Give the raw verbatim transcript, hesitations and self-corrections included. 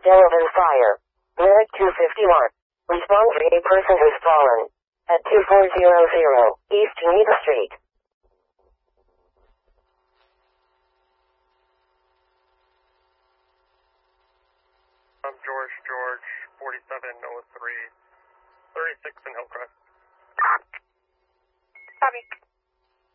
Delavan Fire. Lyric two fifty-one. Respond to a person who's fallen. At two four zero zero East Geneva Street. I'm George, George, forty-seven oh three, thirty-six in Hillcrest. Copy.